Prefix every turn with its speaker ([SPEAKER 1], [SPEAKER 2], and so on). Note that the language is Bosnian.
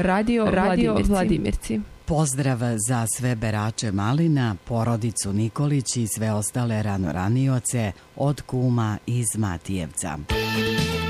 [SPEAKER 1] Radio Vladimirci.
[SPEAKER 2] Pozdrav za sve berače malina, porodicu Nikolić i sve ostale ranoranioce od kuma iz Matijevca.